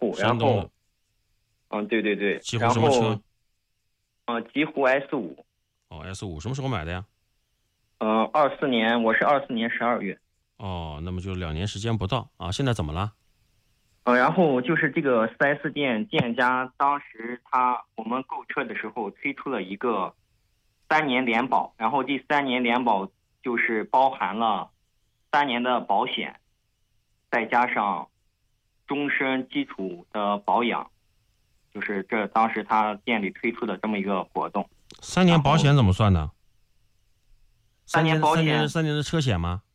湖，然山东的。 后对对对， 极狐然后什么车？ 极狐 S5， 哦，S5什么时候买的呀？ 24年，我是24年12月。 哦，那么就2年时间不到啊。现在怎么了？ 然后就是这个 4S 店店家当时我们购车的时候推出了一个3年联保，然后第3年联保就是包含了3年的保险，再加上终身基础的保养，就是这当时他店里推出的这么一个活动。 3年然后保险怎么算呢？ 三三年年保险三年的车险吗？